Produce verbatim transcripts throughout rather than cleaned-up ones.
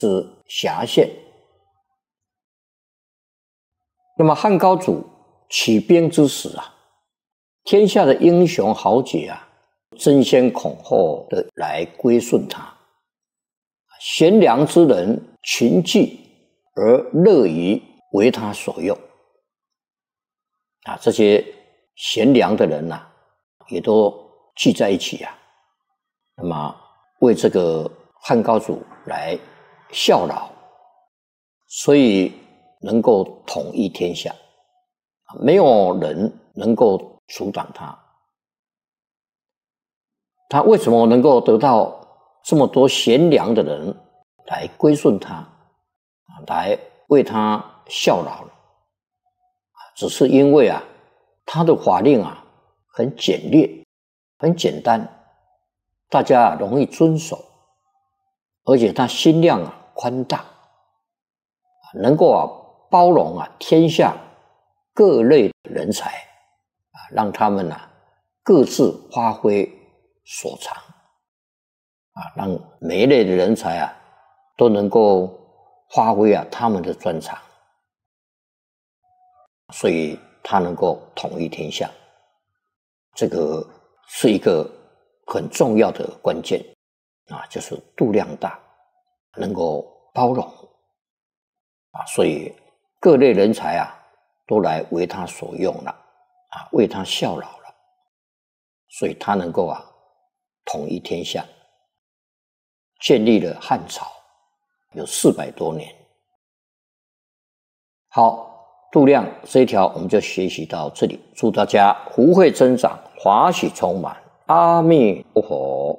是辖县。那么汉高祖起兵之时啊，天下的英雄豪杰啊，争先恐后的来归顺他，贤良之人群聚而乐于为他所用啊，这些贤良的人啊，也都聚在一起啊，那么为这个汉高祖来效劳，所以能够统一天下，没有人能够阻挡他。他为什么能够得到这么多贤良的人来归顺他，来为他效劳？只是因为啊，他的法令啊很简略，很简单，大家容易遵守，而且他心量啊宽大，能够啊包容啊天下各类人才啊，让他们啊各自发挥所长啊，让每一类的人才啊都能够发挥啊他们的专长，所以他能够统一天下，这个是一个很重要的关键啊，就是度量大，能够包容啊，所以各类人才啊都来为他所用了啊，为他效劳了，所以他能够啊统一天下，建立了汉朝，有四百多年。好，度量这一条我们就学习到这里，祝大家福慧增长，法喜充满，阿弥陀佛。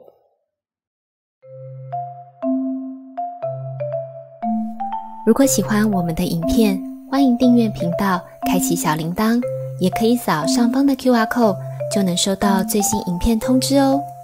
如果喜欢我们的影片，欢迎订阅频道，开启小铃铛，也可以扫上方的 Q R code， 就能收到最新影片通知哦。